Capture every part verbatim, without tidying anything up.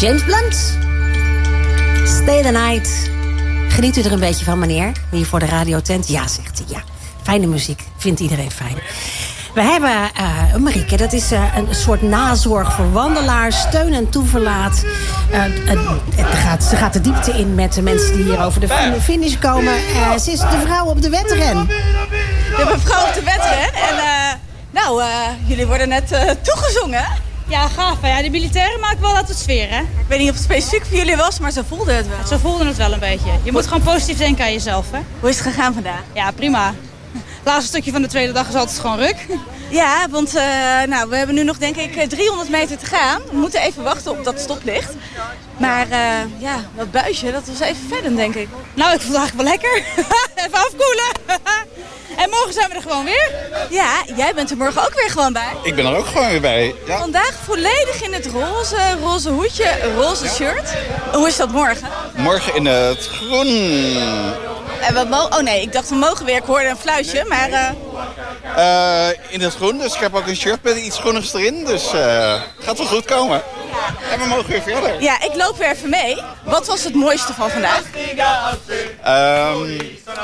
James Blunt. Stay the night. Geniet u er een beetje van, meneer? Hier voor de radiotent. Ja, zegt hij. Ja, fijne muziek. Vindt iedereen fijn. We hebben uh, Marieke, dat is uh, een soort nazorg voor wandelaars, steun en toeverlaat. Uh, uh, het gaat, ze gaat de diepte in met de mensen die hier over de finish komen. Uh, ze is de vrouw op de wedren. De mevrouw op de wedren. En uh, nou, uh, jullie worden net uh, toegezongen. Ja, gaaf. Ja, de militairen maken wel uit de sfeer, hè? Ik weet niet of het specifiek voor jullie was, maar ze voelden het wel. Ze voelden het wel een beetje. Je moet gewoon positief denken aan jezelf, hè? Hoe is het gegaan vandaag? Ja, prima. Het laatste stukje van de tweede dag is altijd gewoon ruk. Ja, want uh, nou, we hebben nu nog denk ik driehonderd meter te gaan. We moeten even wachten op dat stoplicht. Maar uh, ja, dat buisje, dat was even verder, denk ik. Nou, ik vond het eigenlijk wel lekker. Even afkoelen. En morgen zijn we er gewoon weer. Ja, jij bent er morgen ook weer gewoon bij. Ik ben er ook gewoon weer bij. Ja. Vandaag volledig in het roze, roze hoedje, roze shirt. Hoe is dat morgen? Morgen in het groen. En we mo- oh nee, ik dacht we mogen weer. Ik hoorde een fluitje, maar... Uh... Uh, in het groen, dus ik heb ook een shirt met iets groenigs erin. Dus uh, gaat wel goed komen. En we mogen weer verder. Ja, ik loop weer even mee. Wat was het mooiste van vandaag? Um,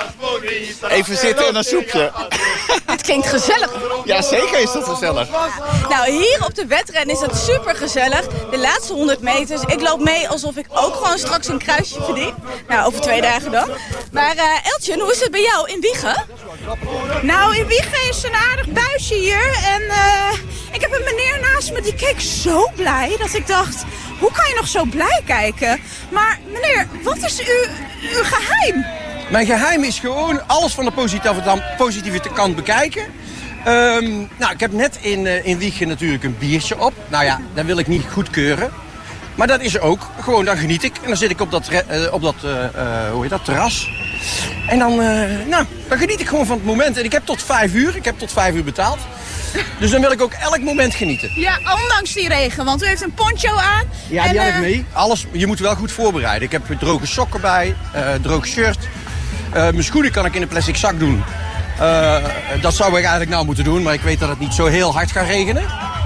even zitten en een soepje. Het klinkt gezellig. Ja, zeker is dat gezellig. Ja. Nou, hier op de wedren is het super gezellig. De laatste honderd meters. Ik loop mee alsof ik ook gewoon straks een kruisje verdien. Nou, over twee dagen dan. Maar uh, Eltje, hoe is het bij jou in Wijchen? Nou, in Wijchen is een aardig buisje hier. En uh, ik heb een meneer naast me die keek zo blij dat ik dacht... Hoe kan je nog zo blij kijken? Maar meneer, wat is uw, uw geheim? Mijn geheim is gewoon alles van de positieve, positieve kant bekijken. Um, nou, ik heb net in, uh, in Wijchen natuurlijk een biertje op. Nou ja, dat wil ik niet goedkeuren. Maar dat is ook gewoon, dan geniet ik. En dan zit ik op dat, uh, op dat, uh, uh, hoe heet dat, terras. En dan, uh, nou, dan geniet ik gewoon van het moment. En ik heb tot vijf uur, ik heb tot vijf uur betaald. Dus dan wil ik ook elk moment genieten. Ja, ondanks die regen, want u heeft een poncho aan. Ja, die en, had uh... ik mee. Alles, je moet wel goed voorbereiden. Ik heb droge sokken bij, uh, droog shirt. Uh, mijn schoenen kan ik in een plastic zak doen. Uh, dat zou ik eigenlijk nou moeten doen, maar ik weet dat het niet zo heel hard gaat regenen.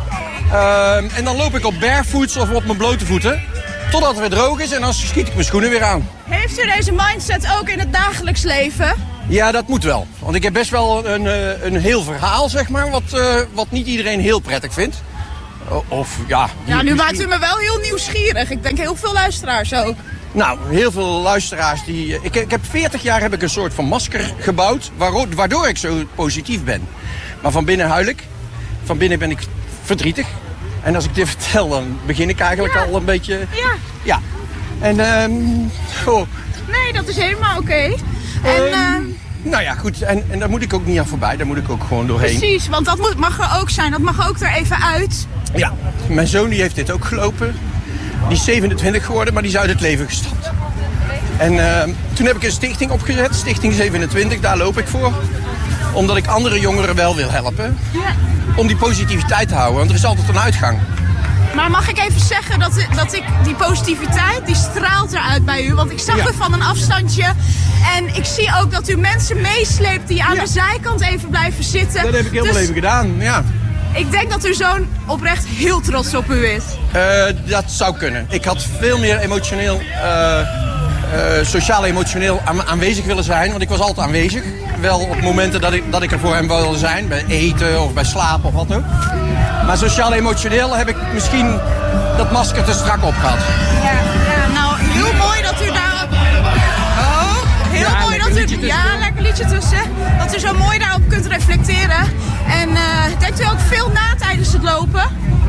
Uh, en dan loop ik op barefoots of op mijn blote voeten. Totdat het weer droog is en dan schiet ik mijn schoenen weer aan. Heeft u deze mindset ook in het dagelijks leven? Ja, dat moet wel. Want ik heb best wel een, een heel verhaal, zeg maar, wat, uh, wat niet iedereen heel prettig vindt. Of ja... Ja, nu maakt u me wel heel nieuwsgierig. Ik denk heel veel luisteraars ook. Nou, heel veel luisteraars die... Ik, ik heb veertig jaar heb ik een soort van masker gebouwd, waardoor, waardoor ik zo positief ben. Maar van binnen huil ik. Van binnen ben ik verdrietig. En als ik dit vertel, dan begin ik eigenlijk ja. al een beetje... Ja. Ja. En, um, oh. Nee, dat is helemaal oké. Okay. En... Um, uh... Nou ja, goed. En, en daar moet ik ook niet aan voorbij. Daar moet ik ook gewoon doorheen. Precies, want dat moet, mag er ook zijn. Dat mag ook er even uit. Ja, mijn zoon die heeft dit ook gelopen. Die is zevenentwintig geworden, maar die is uit het leven gestapt. En uh, toen heb ik een stichting opgezet, Stichting zevenentwintig, daar loop ik voor. Omdat ik andere jongeren wel wil helpen. Ja. Om die positiviteit te houden, want er is altijd een uitgang. Maar mag ik even zeggen dat, dat ik die positiviteit, die straalt eruit bij u. Want ik zag ja. u van een afstandje. En ik zie ook dat u mensen meesleept die aan ja. de zijkant even blijven zitten. Dat heb ik helemaal dus even gedaan, ja. Ik denk dat uw zoon oprecht heel trots op u is. Uh, dat zou kunnen. Ik had veel meer emotioneel, uh, uh, sociaal-emotioneel aan, aanwezig willen zijn. Want ik was altijd aanwezig. Wel op momenten dat ik, dat ik er voor hem wilde zijn. Bij eten of bij slapen of wat ook. Maar sociaal-emotioneel heb ik misschien dat masker te strak opgehad. Ja, ja, nou heel mooi dat u daar... Oh, heel ja, mooi dat u... Ja, lekker liedje tussen. Dat u zo mooi daarop kunt reflecteren. En uh, denkt u ook veel na tijdens het lopen?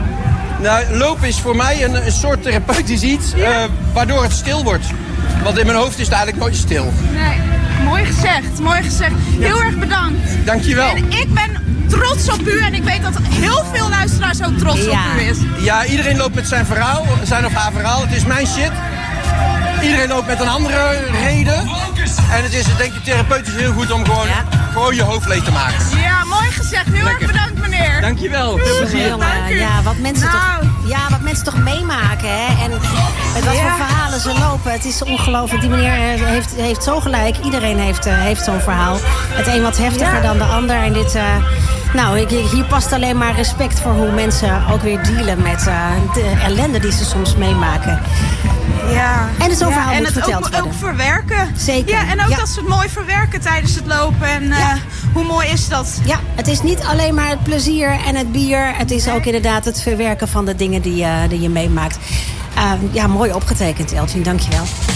Nou, lopen is voor mij een, een soort therapeutisch iets, ja. uh, waardoor het stil wordt. Want in mijn hoofd is het eigenlijk nooit stil. Nee, mooi gezegd, mooi gezegd. Heel ja. erg bedankt. Dankjewel. En ik ben trots op u en ik weet dat heel veel luisteraars ook trots ja. op u is. Ja, iedereen loopt met zijn verhaal, zijn of haar verhaal. Het is mijn shit. Iedereen loopt met een andere reden. En het is denk ik therapeutisch heel goed om gewoon, ja. gewoon je hoofd leeg te maken. Ja, mooi gezegd. Heel Lekker. erg bedankt, meneer. Dankjewel. Veel plezier. Dank u. Ja, wat mensen, nou. toch, ja, wat mensen toch meemaken. Hè? En met wat ja. voor verhalen ze lopen. Het is ongelooflijk. Die meneer heeft, heeft zo gelijk. Iedereen heeft, uh, heeft zo'n verhaal. Het een wat heftiger ja. dan de ander. En dit... Uh, Nou, ik, hier past alleen maar respect voor hoe mensen ook weer dealen met uh, de ellende die ze soms meemaken. Ja. En het zo'n verhaal en moet het verteld ook, worden. ook verwerken. Zeker. Ja, en ook ja. dat ze het mooi verwerken tijdens het lopen. En uh, Ja. hoe mooi is dat? Ja, het is niet alleen maar het plezier en het bier. Het is ook inderdaad het verwerken van de dingen die, uh, die je meemaakt. Uh, ja, mooi opgetekend, Eltjen. Dank je wel.